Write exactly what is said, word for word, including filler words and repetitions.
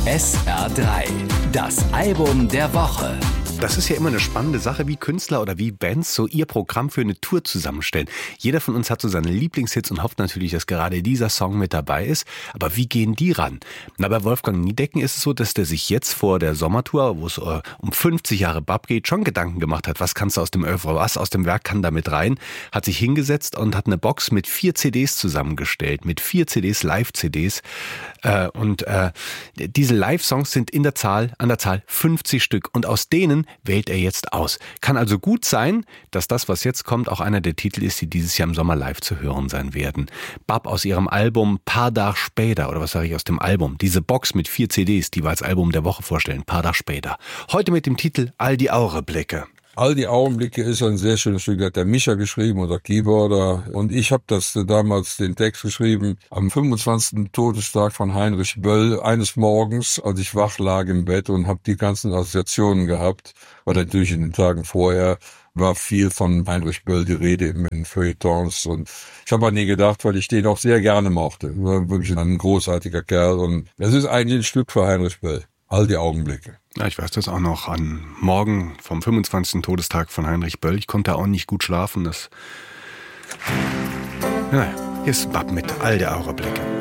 S R drei, das Album der Woche. Das ist ja immer eine spannende Sache, wie Künstler oder wie Bands so ihr Programm für eine Tour zusammenstellen. Jeder von uns hat so seine Lieblingshits und hofft natürlich, dass gerade dieser Song mit dabei ist. Aber wie gehen die ran? Na, bei Wolfgang Niedecken ist es so, dass der sich jetzt vor der Sommertour, wo es äh, um fünfzig Jahre Bab geht, schon Gedanken gemacht hat, was kannst du aus dem Oeuvre, was aus dem Werk kann da mit rein, hat sich hingesetzt und hat eine Box mit vier C Ds zusammengestellt, mit vier C Ds, Live-C Ds. Äh, und äh, diese Live-Songs sind in der Zahl, an der Zahl fünfzig Stück. Und aus denen wählt er jetzt aus. Kann also gut sein, dass das, was jetzt kommt, auch einer der Titel ist, die dieses Jahr im Sommer live zu hören sein werden. Bab aus ihrem Album Paar Dach später, oder was sage ich aus dem Album? Diese Box mit vier C Ds, die wir als Album der Woche vorstellen, Paar Dach später. Heute mit dem Titel All die Augenblicke. All die Augenblicke ist ein sehr schönes Stück, hat der Micha geschrieben, oder Keyboarder. Und ich habe das damals den Text geschrieben am fünfundzwanzigsten Todestag von Heinrich Böll, eines Morgens, als ich wach lag im Bett und habe die ganzen Assoziationen gehabt, weil natürlich in den Tagen vorher war viel von Heinrich Böll die Rede in den Feuilletons. Und ich habe an nie gedacht, weil ich den auch sehr gerne mochte. War wirklich ein großartiger Kerl. Und es ist eigentlich ein Stück für Heinrich Böll. All die Augenblicke. Ja, ich weiß das auch noch an morgen vom fünfundzwanzigsten Todestag von Heinrich Böll. Ich konnte auch nicht gut schlafen. Das. Naja, hier ist Bab mit All die Augenblicke.